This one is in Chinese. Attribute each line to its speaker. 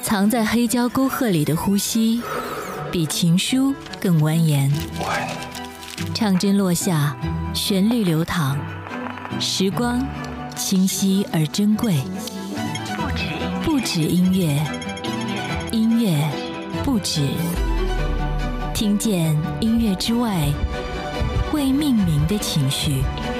Speaker 1: 藏在黑胶沟壑里的呼吸，比情书更蜿蜒。唱针落下，旋律流淌，时光清晰而珍贵。不止音乐，音乐不止。听见音乐之外未命名的情绪。